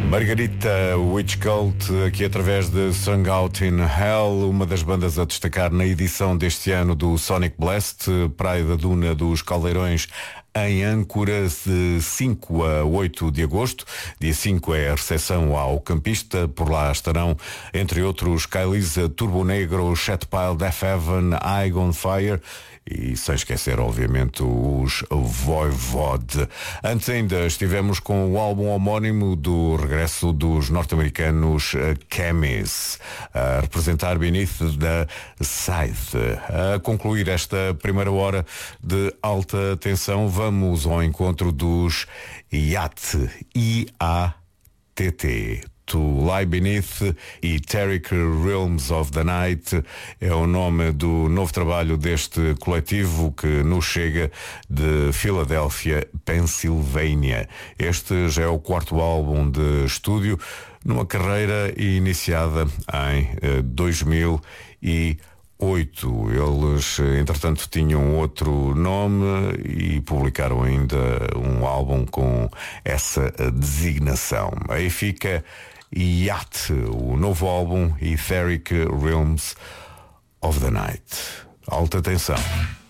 Margarita Witch Cult, aqui através de Sung Out in Hell, uma das bandas a destacar na edição deste ano do Sonic Blast, Praia da Duna dos Caldeirões, em Âncora, de 5 a 8 de agosto. Dia 5 é a recepção ao campista. Por lá estarão, entre outros, Kailisa, Turbo Negro, Chatpile, Death Heaven, Eye on Fire e, sem esquecer, obviamente, os Voivod. Antes ainda estivemos com o álbum homónimo do regresso dos norte-americanos Chemis, a representar Beneath the Scythe. A concluir esta primeira hora de alta tensão, vamos ao encontro dos IATT, I-A-T-T. To Lie Beneath e Etheric Realms of the Night é o nome do novo trabalho deste coletivo que nos chega de Filadélfia, Pensilvânia. Este já é o quarto álbum de estúdio numa carreira iniciada em 2008. Eles, entretanto, tinham outro nome e publicaram ainda um álbum com essa designação. Aí fica Yacht, o novo álbum Etheric Realms of the Night. Alta tensão.